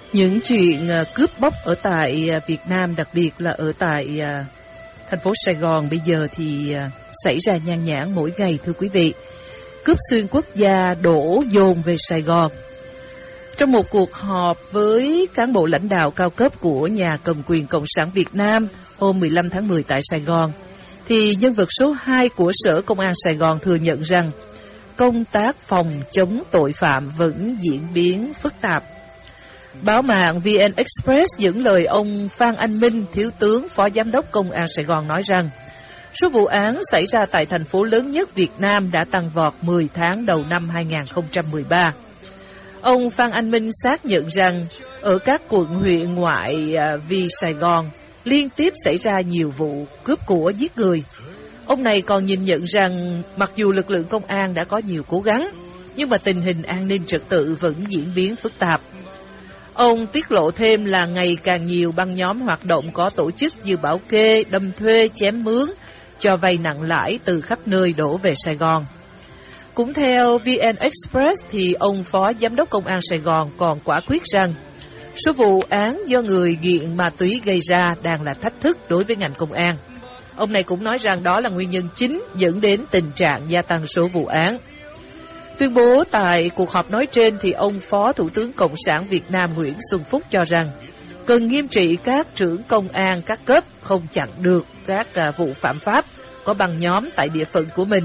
Những chuyện cướp bóc ở tại Việt Nam, đặc biệt là ở tại thành phố Sài Gòn bây giờ thì xảy ra nhan nhản mỗi ngày, thưa quý vị. Cướp xuyên quốc gia đổ dồn về Sài Gòn. Trong một cuộc họp với cán bộ lãnh đạo cao cấp của nhà cầm quyền Cộng sản Việt Nam hôm 15 tháng 10 tại Sài Gòn, thì nhân vật số 2 của Sở Công an Sài Gòn thừa nhận rằng công tác phòng chống tội phạm vẫn diễn biến phức tạp. Báo mạng VN Express dẫn lời ông Phan Anh Minh, Thiếu tướng Phó Giám đốc Công an Sài Gòn nói rằng số vụ án xảy ra tại thành phố lớn nhất Việt Nam đã tăng vọt 10 tháng đầu năm 2013. Ông Phan Anh Minh xác nhận rằng ở các quận huyện ngoại vì Sài Gòn liên tiếp xảy ra nhiều vụ cướp của giết người. Ông này còn nhìn nhận rằng mặc dù lực lượng công an đã có nhiều cố gắng, nhưng mà tình hình an ninh trật tự vẫn diễn biến phức tạp. Ông tiết lộ thêm là ngày càng nhiều băng nhóm hoạt động có tổ chức như bảo kê, đâm thuê, chém mướn, cho vay nặng lãi từ khắp nơi đổ về Sài Gòn. Cũng theo VN Express thì ông Phó Giám đốc Công an Sài Gòn còn quả quyết rằng số vụ án do người nghiện ma túy gây ra đang là thách thức đối với ngành công an. Ông này cũng nói rằng đó là nguyên nhân chính dẫn đến tình trạng gia tăng số vụ án. Tuyên bố tại cuộc họp nói trên thì ông Phó Thủ tướng Cộng sản Việt Nam Nguyễn Xuân Phúc cho rằng cần nghiêm trị các trưởng công an các cấp không chặn được các vụ phạm pháp có băng nhóm tại địa phận của mình.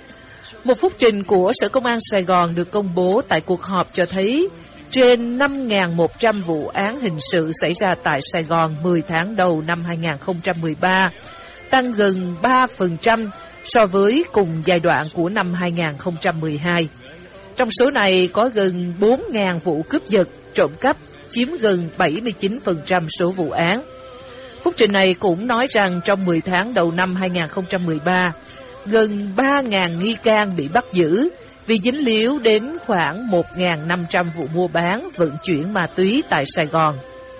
Một phúc trình của Sở Công an Sài Gòn được công bố tại cuộc họp cho thấy trên 5.100 vụ án hình sự xảy ra tại Sài Gòn 10 tháng đầu năm 2013, tăng gần 3% so với cùng giai đoạn của năm 2012. Trong số này có gần 4.000 vụ cướp giật, trộm cắp, chiếm gần 79% số vụ án. Phúc trình này cũng nói rằng trong 10 tháng đầu năm 2013, gần 3.000 nghi can bị bắt giữ vì dính líu đến khoảng 1.500 vụ mua bán, vận chuyển ma túy tại Sài Gòn.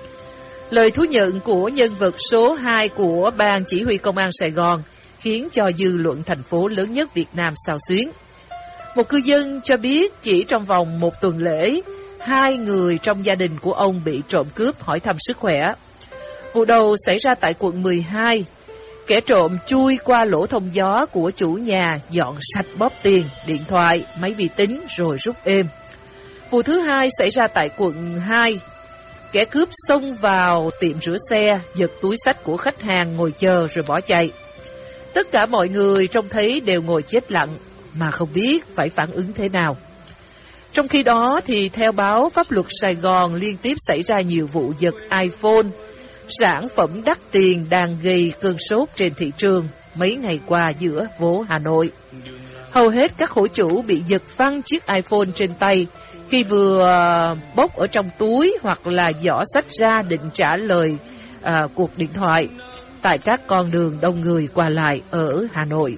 Lời thú nhận của nhân vật số 2 của Ban Chỉ huy Công an Sài Gòn khiến cho dư luận thành phố lớn nhất Việt Nam xao xuyến. Một cư dân cho biết chỉ trong vòng một tuần lễ, 2 người trong gia đình của ông bị trộm cướp hỏi thăm sức khỏe. Vụ đầu xảy ra tại quận 12. Kẻ trộm chui qua lỗ thông gió của chủ nhà, dọn sạch bóp tiền, điện thoại, máy vi tính rồi rút êm. Vụ thứ hai xảy ra tại quận 2. Kẻ cướp xông vào tiệm rửa xe, giật túi xách của khách hàng ngồi chờ rồi bỏ chạy. Tất cả mọi người trông thấy đều ngồi chết lặng mà không biết phải phản ứng thế nào. Trong khi đó thì theo báo Pháp luật Sài Gòn liên tiếp xảy ra nhiều vụ giật iPhone, sản phẩm đắt tiền đang gây cơn sốt trên thị trường mấy ngày qua giữa phố Hà Nội. Hầu hết các khổ chủ bị giật phăng chiếc iPhone trên tay khi vừa bốc ở trong túi hoặc là giỏ xách ra định trả lời cuộc điện thoại tại các con đường đông người qua lại ở Hà Nội.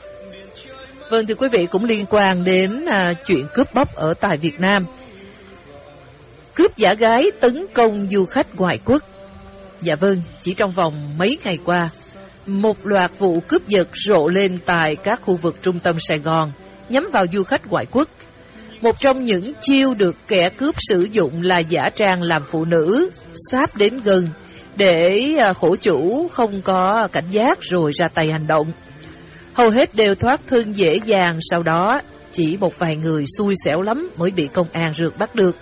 Vâng, thưa quý vị, cũng liên quan đến chuyện cướp bóc ở tại Việt Nam. Cướp giả gái tấn công du khách ngoại quốc. Dạ vâng, chỉ trong vòng mấy ngày qua, một loạt vụ cướp giật rộ lên tại các khu vực trung tâm Sài Gòn, nhắm vào du khách ngoại quốc. Một trong những chiêu được kẻ cướp sử dụng là giả trang làm phụ nữ, sáp đến gần để khổ chủ không có cảnh giác rồi ra tay hành động. Hầu hết đều thoát thân dễ dàng, sau đó chỉ một vài người xui xẻo lắm mới bị công an rượt bắt được.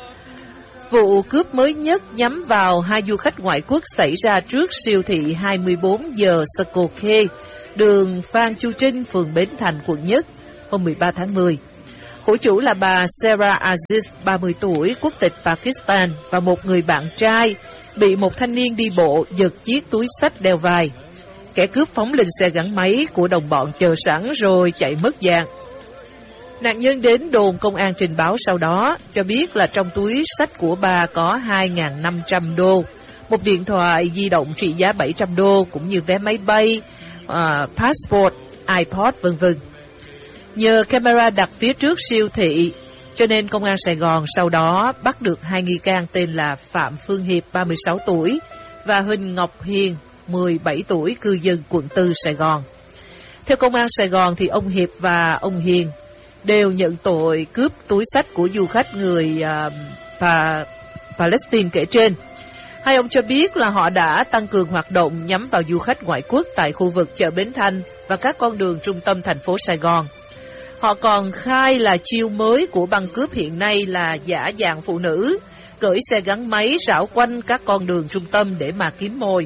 Vụ cướp mới nhất nhắm vào 2 du khách ngoại quốc xảy ra trước siêu thị 24 giờ Circle K, đường Phan Chu Trinh, phường Bến Thành, quận Nhất, hôm 13 tháng 10. Khổ chủ là bà Sarah Aziz, 30 tuổi, quốc tịch Pakistan, và một người bạn trai bị một thanh niên đi bộ giật chiếc túi xách đeo vai. Kẻ cướp phóng lên xe gắn máy của đồng bọn chờ sẵn rồi chạy mất dạng. Nạn nhân đến đồn công an trình báo sau đó, cho biết là trong túi xách của bà có 2.500 đô, một điện thoại di động trị giá 700 đô, cũng như vé máy bay, passport, iPod, v.v. Nhờ camera đặt phía trước siêu thị, cho nên Công an Sài Gòn sau đó bắt được 2 nghi can tên là Phạm Phương Hiệp, 36 tuổi, và Huỳnh Ngọc Hiền, 17 tuổi, cư dân quận 4 Sài Gòn. Theo Công an Sài Gòn thì ông Hiệp và ông Hiền đều nhận tội cướp túi xách của du khách người Palestine kể trên. Hai ông cho biết là họ đã tăng cường hoạt động nhắm vào du khách ngoại quốc tại khu vực chợ Bến Thành và các con đường trung tâm thành phố Sài Gòn. Họ còn khai là chiêu mới của băng cướp hiện nay là giả dạng phụ nữ, cưỡi xe gắn máy rảo quanh các con đường trung tâm để mà kiếm mồi.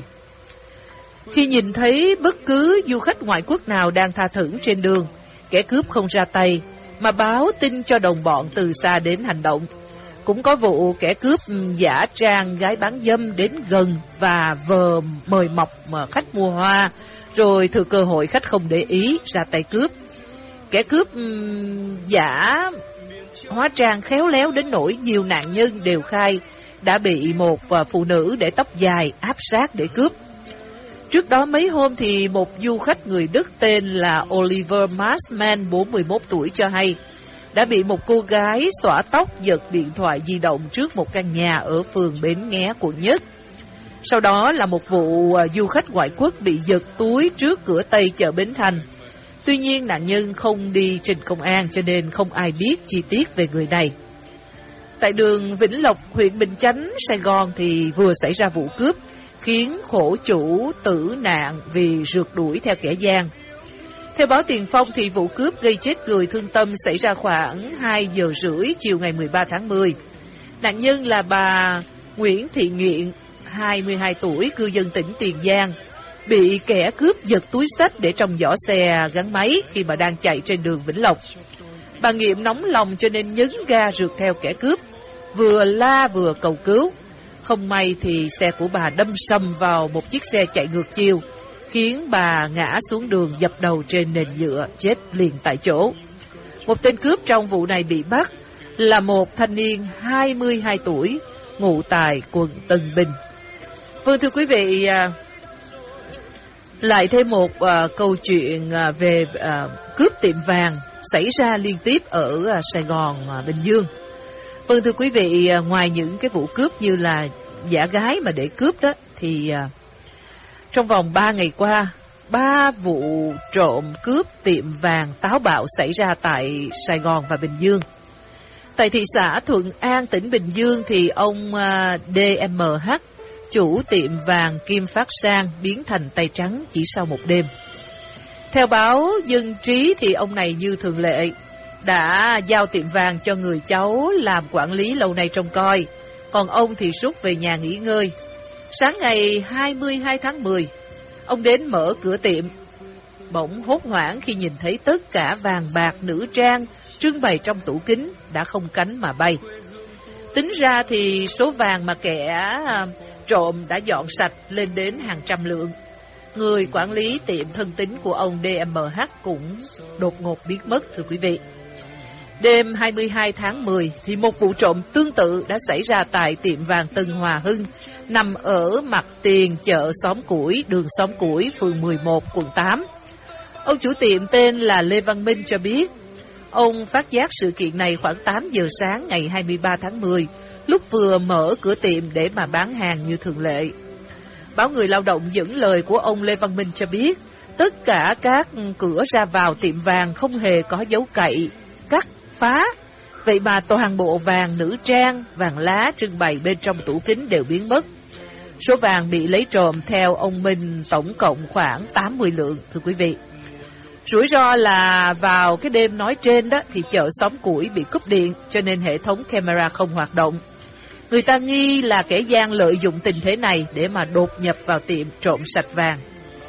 Khi nhìn thấy bất cứ du khách ngoại quốc nào đang tha thửng trên đường, kẻ cướp không ra tay, mà báo tin cho đồng bọn từ xa đến hành động. Cũng có vụ kẻ cướp giả trang gái bán dâm đến gần và vờ mời mọc mà khách mua hoa, rồi thừa cơ hội khách không để ý ra tay cướp. Kẻ cướp giả hóa trang khéo léo đến nỗi nhiều nạn nhân đều khai đã bị một phụ nữ để tóc dài áp sát để cướp. Trước đó mấy hôm thì một du khách người Đức tên là Oliver Marsman, 41 tuổi cho hay đã bị một cô gái xõa tóc giật điện thoại di động trước một căn nhà ở phường Bến Nghé, quận Nhất. Sau đó là một vụ du khách ngoại quốc bị giật túi trước cửa Tây chợ Bến Thành. Tuy nhiên nạn nhân không đi trình công an cho nên không ai biết chi tiết về người này. Tại đường Vĩnh Lộc, huyện Bình Chánh, Sài Gòn thì vừa xảy ra vụ cướp khiến khổ chủ tử nạn vì rượt đuổi theo kẻ gian. Theo báo Tiền Phong thì vụ cướp gây chết người thương tâm xảy ra khoảng 2 giờ rưỡi chiều ngày 13 tháng 10. Nạn nhân là bà Nguyễn Thị Nghiện, 22 tuổi, cư dân tỉnh Tiền Giang, bị kẻ cướp giật túi xách để trong giỏ xe gắn máy khi mà đang chạy trên đường Vĩnh Lộc. Bà Nghiện nóng lòng cho nên nhấn ga rượt theo kẻ cướp, vừa la vừa cầu cứu. Không may thì xe của bà đâm sầm vào một chiếc xe chạy ngược chiều, khiến bà ngã xuống đường dập đầu trên nền nhựa, chết liền tại chỗ. Một tên cướp trong vụ này bị bắt là một thanh niên 22 tuổi, ngụ tại quận Tân Bình. Vâng, thưa quý vị, lại thêm một câu chuyện về cướp tiệm vàng xảy ra liên tiếp ở Sài Gòn, Bình Dương. Vâng, thưa quý vị, ngoài những cái vụ cướp như là giả gái mà để cướp đó, thì trong vòng 3 ngày qua, 3 vụ trộm cướp tiệm vàng táo bạo xảy ra tại Sài Gòn và Bình Dương. Tại thị xã Thuận An, tỉnh Bình Dương thì ông DMH, chủ tiệm vàng Kim Phát Sang, biến thành tay trắng chỉ sau một đêm. Theo báo Dân Trí thì ông này như thường lệ đã giao tiệm vàng cho người cháu làm quản lý lâu nay trông coi, còn ông thì rút về nhà nghỉ ngơi. Sáng ngày 22 tháng 10, ông đến mở cửa tiệm, bỗng hốt hoảng khi nhìn thấy tất cả vàng bạc nữ trang trưng bày trong tủ kính đã không cánh mà bay. Tính ra thì số vàng mà kẻ trộm đã dọn sạch lên đến hàng trăm lượng. Người quản lý tiệm thân tín của ông DMH cũng đột ngột biến mất, thưa quý vị. Đêm 22 tháng 10 thì một vụ trộm tương tự đã xảy ra tại tiệm vàng Tân Hòa Hưng, nằm ở mặt tiền chợ Xóm Củi, đường Xóm Củi, phường 11, quận 8. Ông chủ tiệm tên là Lê Văn Minh cho biết, ông phát giác sự kiện này khoảng 8 giờ sáng ngày 23 tháng 10, lúc vừa mở cửa tiệm để mà bán hàng như thường lệ. Báo Người Lao động dẫn lời của ông Lê Văn Minh cho biết, tất cả các cửa ra vào tiệm vàng không hề có dấu cậy, cắt, phá. Vậy mà toàn bộ vàng nữ trang, vàng lá trưng bày bên trong tủ kính đều biến mất. Số vàng bị lấy trộm theo ông Minh tổng cộng khoảng 80 lượng, thưa quý vị. Rủi ro là vào cái đêm nói trên đó thì chợ Xóm Củi bị cúp điện, cho nên hệ thống camera không hoạt động. Người ta nghi là kẻ gian lợi dụng tình thế này để mà đột nhập vào tiệm trộm sạch vàng.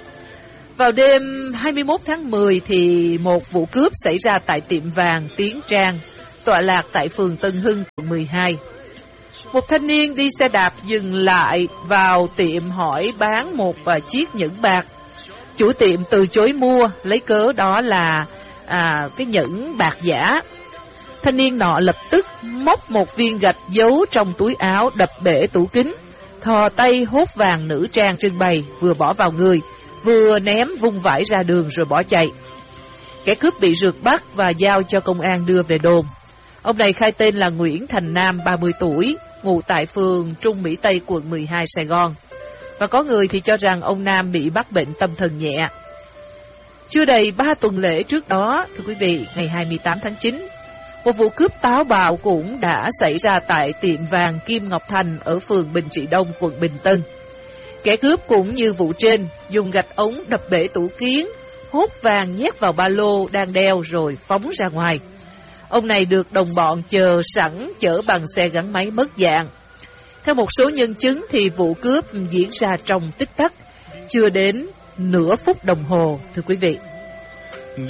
Vào đêm 21 tháng 10 thì một vụ cướp xảy ra tại tiệm vàng Tiến Trang, tọa lạc tại phường Tân Hưng, quận 12. Một thanh niên đi xe đạp dừng lại vào tiệm hỏi bán một chiếc nhẫn bạc. Chủ tiệm từ chối mua, lấy cớ đó là cái nhẫn bạc giả. Thanh niên nọ lập tức móc một viên gạch giấu trong túi áo, đập bể tủ kính, thò tay hốt vàng nữ trang trưng bày, vừa bỏ vào người, vừa ném vung vãi ra đường rồi bỏ chạy. Kẻ cướp bị rượt bắt và giao cho công an đưa về đồn. Ông này khai tên là Nguyễn Thành Nam, 30 tuổi, ngụ tại phường Trung Mỹ Tây, quận 12, Sài Gòn. Và có người thì cho rằng ông Nam bị mắc bệnh tâm thần nhẹ. Chưa đầy 3 tuần lễ trước đó, thưa quý vị, ngày 28 tháng 9, Một vụ cướp táo bạo cũng đã xảy ra tại tiệm vàng Kim Ngọc Thành ở phường Bình Trị Đông, quận Bình Tân. Kẻ cướp cũng như vụ trên, dùng gạch ống đập bể tủ kiến, hốt vàng nhét vào ba lô đang đeo rồi phóng ra ngoài. Ông này được đồng bọn chờ sẵn chở bằng xe gắn máy mất dạng. Theo một số nhân chứng thì vụ cướp diễn ra trong tích tắc, chưa đến nửa phút đồng hồ, thưa quý vị.